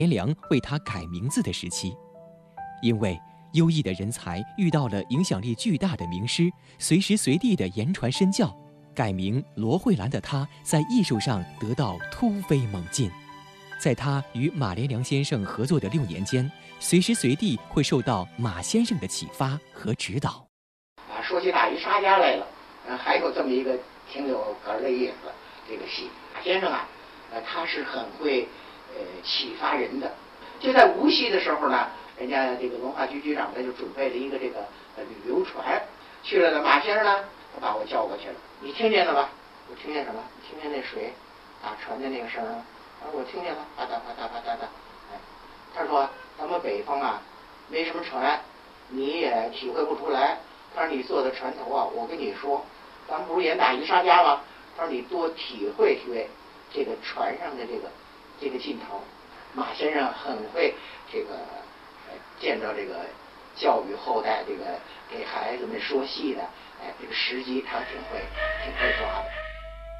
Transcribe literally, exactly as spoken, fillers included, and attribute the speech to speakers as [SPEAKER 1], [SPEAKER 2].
[SPEAKER 1] 颜良为他改名字的时期。因为优异的人才遇到了影响力巨大的名师，随时随地的言传身教，改名罗慧兰的他在艺术上得到突飞猛进。在他与马连良先生合作的六年间，随时随地会受到马先生的启发和指导。
[SPEAKER 2] 啊，说起大鱼沙家来了，呃，还有这么一个挺有哏儿的意思，这个戏，马先生啊，呃，他是很会呃启发人的。就在无锡的时候呢，人家这个文化局局长呢就准备了一个这个呃旅游船，去了呢，马先生呢，他把我叫过去了，你听见了吧？我听见什么？听见那水打船的那个声啊？啊，我听见了，啪嗒啪嗒啪嗒的。哎，他说咱们北方啊，没什么船，你也体会不出来。他说你坐在船头啊，我跟你说，咱们不是演大鱼沙家吗？他说你多体会体会这个船上的这个这个劲头。马先生很会这个呃见到这个教育后代，这个给孩子们说戏的，哎，这个时机他挺会挺会抓的。